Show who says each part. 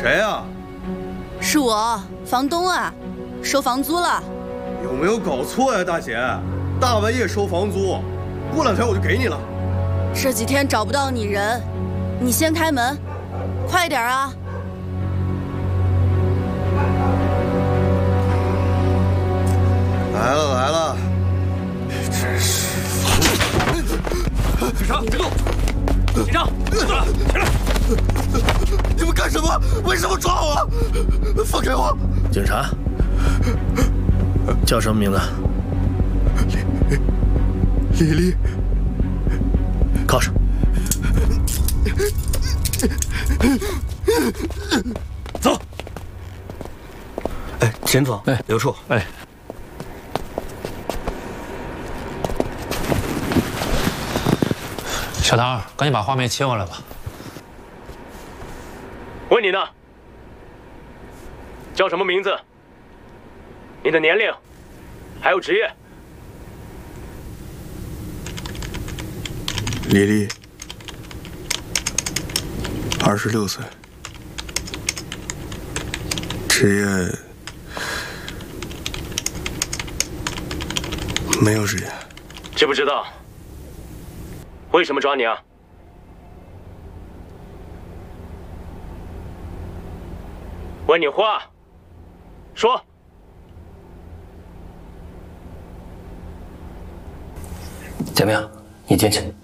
Speaker 1: 谁啊？
Speaker 2: 是我，房东啊，收房租了。
Speaker 1: 有没有搞错呀，大姐？大半夜收房租，过2天我就给你了。
Speaker 2: 这几天找不到你人，你先开门，快点啊！
Speaker 1: 来了来了，真是。
Speaker 3: 警察，别动！警察，坐下，起来！
Speaker 1: 你们干什么？为什么抓我？放开我！
Speaker 4: 警察，叫什么名字？
Speaker 1: 李丽。
Speaker 4: 铐上。
Speaker 3: 走。
Speaker 5: 哎，钱总，
Speaker 3: 哎，
Speaker 5: 刘处，
Speaker 3: 哎。小唐，赶紧把画面切过来吧。
Speaker 6: 问你呢，叫什么名字？你的年龄，还有职业？
Speaker 1: 李丽，26岁，职业没有职业。
Speaker 6: 知不知道为什么抓你啊？问你话，说。
Speaker 5: 简明，你进去。